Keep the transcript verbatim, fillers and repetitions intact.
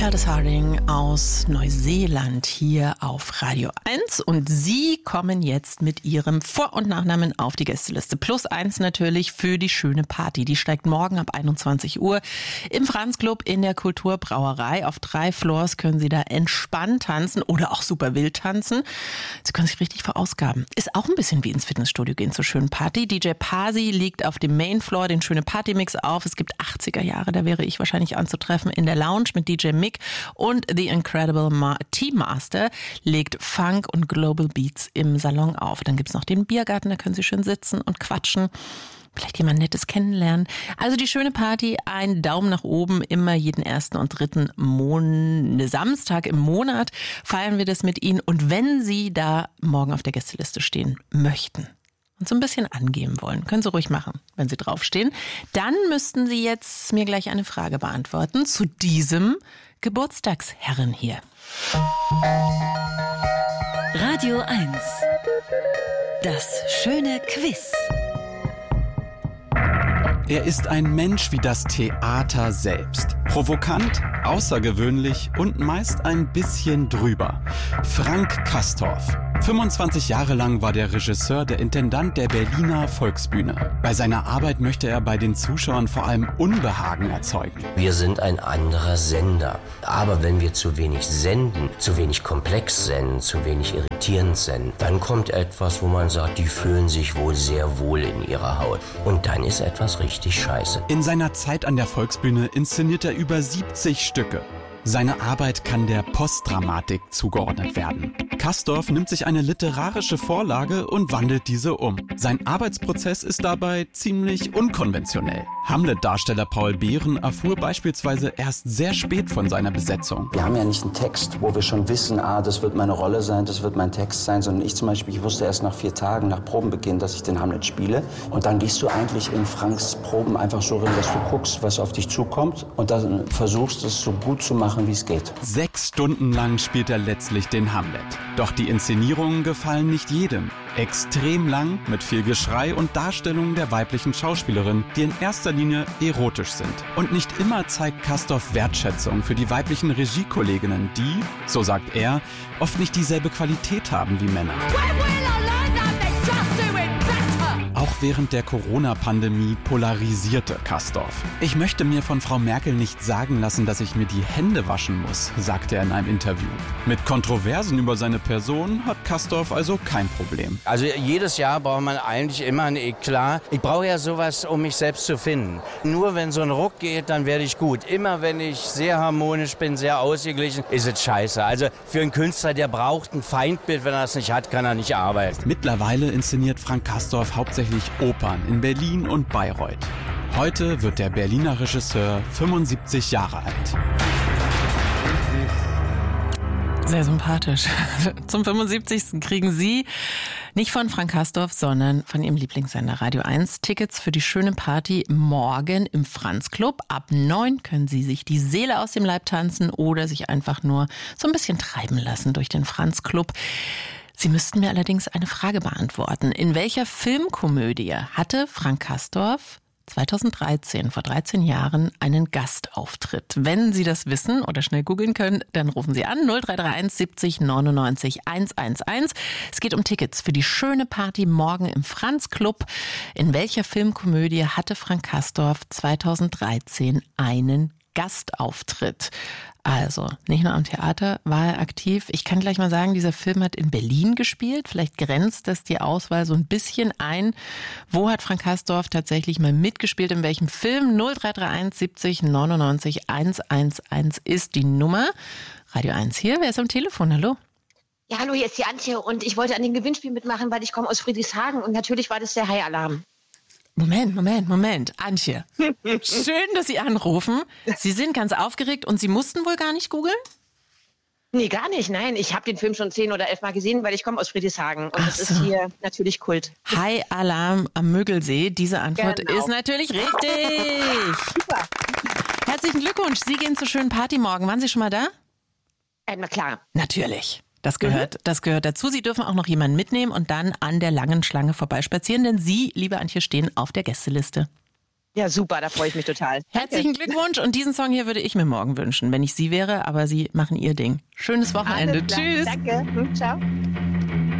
Aldous Harding aus Neuseeland hier auf Radio eins und Sie kommen jetzt mit Ihrem Vor- und Nachnamen auf die Gästeliste. Plus eins natürlich für die schöne Party. Die steigt morgen ab einundzwanzig Uhr im Franz-Club in der Kulturbrauerei. Auf drei Floors können Sie da entspannt tanzen oder auch super wild tanzen. Sie können sich richtig verausgaben. Ist auch ein bisschen wie ins Fitnessstudio gehen zur schönen Party. D J Pasi liegt auf dem Mainfloor den schöne Party-Mix auf. Es gibt achtziger Jahre, da wäre ich wahrscheinlich anzutreffen in der Lounge mit D J Mick. Und The Incredible Ma- Tea-Master legt Funk und Global Beats im Salon auf. Dann gibt's noch den Biergarten, da können Sie schön sitzen und quatschen. Vielleicht jemand Nettes kennenlernen. Also die schöne Party, ein Daumen nach oben, immer jeden ersten und dritten Mon- Samstag im Monat feiern wir das mit Ihnen. Und wenn Sie da morgen auf der Gästeliste stehen möchten und so ein bisschen angeben wollen, können Sie ruhig machen, wenn Sie draufstehen, dann müssten Sie jetzt mir gleich eine Frage beantworten zu diesem Geburtstagsherren hier. Radio eins. Das schöne Quiz. Er ist ein Mensch wie das Theater selbst. Provokant, außergewöhnlich und meist ein bisschen drüber. Frank Castorf. fünfundzwanzig Jahre lang war der Regisseur der Intendant der Berliner Volksbühne. Bei seiner Arbeit möchte er bei den Zuschauern vor allem Unbehagen erzeugen. Wir sind ein anderer Sender. Aber wenn wir zu wenig senden, zu wenig komplex senden, zu wenig irritierend senden, dann kommt etwas, wo man sagt, die fühlen sich wohl sehr wohl in ihrer Haut. Und dann ist etwas richtig scheiße. In seiner Zeit an der Volksbühne inszeniert er über siebzig Stücke. Seine Arbeit kann der Postdramatik zugeordnet werden. Castorf nimmt sich eine literarische Vorlage und wandelt diese um. Sein Arbeitsprozess ist dabei ziemlich unkonventionell. Hamlet-Darsteller Paul Behren erfuhr beispielsweise erst sehr spät von seiner Besetzung. Wir haben ja nicht einen Text, wo wir schon wissen, ah, das wird meine Rolle sein, das wird mein Text sein, sondern ich zum Beispiel, ich wusste erst nach vier Tagen, nach Probenbeginn, dass ich den Hamlet spiele. Und dann gehst du eigentlich in Franks Proben einfach so rein, dass du guckst, was auf dich zukommt und dann versuchst, es so gut zu machen, wie es geht. Sechs Stunden lang spielt er letztlich den Hamlet. Doch die Inszenierungen gefallen nicht jedem. Extrem lang, mit viel Geschrei und Darstellungen der weiblichen Schauspielerin, die in erster Linie erotisch sind. Und nicht immer zeigt Castorf Wertschätzung für die weiblichen Regiekolleginnen, die, so sagt er, oft nicht dieselbe Qualität haben wie Männer. Auch während der Corona-Pandemie polarisierte Castorf. Ich möchte mir von Frau Merkel nicht sagen lassen, dass ich mir die Hände waschen muss, sagte er in einem Interview. Mit Kontroversen über seine Person hat Castorf also kein Problem. Also jedes Jahr braucht man eigentlich immer ein Eklat. Ich brauche ja sowas, um mich selbst zu finden. Nur wenn so ein Ruck geht, dann werde ich gut. Immer wenn ich sehr harmonisch bin, sehr ausgeglichen, ist es scheiße. Also für einen Künstler, der braucht ein Feindbild. Wenn er das nicht hat, kann er nicht arbeiten. Mittlerweile inszeniert Frank Castorf hauptsächlich Opern in Berlin und Bayreuth. Heute wird der Berliner Regisseur fünfundsiebzig Jahre alt. Sehr sympathisch. Zum fünfundsiebzigsten kriegen Sie nicht von Frank Castorf, sondern von Ihrem Lieblingssender Radio eins Tickets für die schöne Party morgen im Franz-Club. Ab neun können Sie sich die Seele aus dem Leib tanzen oder sich einfach nur so ein bisschen treiben lassen durch den Franz-Club. Sie müssten mir allerdings eine Frage beantworten. In welcher Filmkomödie hatte Frank Castorf zweitausenddreizehn, vor dreizehn Jahren, einen Gastauftritt? Wenn Sie das wissen oder schnell googeln können, dann rufen Sie an null drei drei eins siebzig neunundneunzig hundertundeins. Es geht um Tickets für die schöne Party morgen im Franz-Club. In welcher Filmkomödie hatte Frank Castorf zweitausenddreizehn einen Gastauftritt? Also, nicht nur am Theater war er aktiv. Ich kann gleich mal sagen, dieser Film hat in Berlin gespielt. Vielleicht grenzt das die Auswahl so ein bisschen ein. Wo hat Frank Castorf tatsächlich mal mitgespielt? In welchem Film? null drei drei eins siebzig neunundneunzig hundertundeins ist die Nummer. Radio eins hier. Wer ist am Telefon? Hallo? Ja, hallo, hier ist die Antje und ich wollte an dem Gewinnspiel mitmachen, weil ich komme aus Friedrichshagen und natürlich war das der High-Alarm. Moment, Moment, Moment. Antje, schön, dass Sie anrufen. Sie sind ganz aufgeregt und Sie mussten wohl gar nicht googeln? Nee, gar nicht, nein. Ich habe den Film schon zehn oder elf Mal gesehen, weil ich komme aus Friedrichshagen. Und Ach das so. ist hier natürlich Kult. High Alarm am Mögelsee. Diese Antwort Genau. ist natürlich richtig. Super. Herzlichen Glückwunsch. Sie gehen zur schönen Party morgen. Waren Sie schon mal da? Äh, na klar. Natürlich. Das gehört, das gehört dazu. Sie dürfen auch noch jemanden mitnehmen und dann an der langen Schlange vorbeispazieren, denn Sie, liebe Antje, stehen auf der Gästeliste. Ja, super, da freue ich mich total. Herzlichen Glückwunsch und diesen Song hier würde ich mir morgen wünschen, wenn ich Sie wäre, aber Sie machen Ihr Ding. Schönes Wochenende. Tschüss. Danke. Ciao.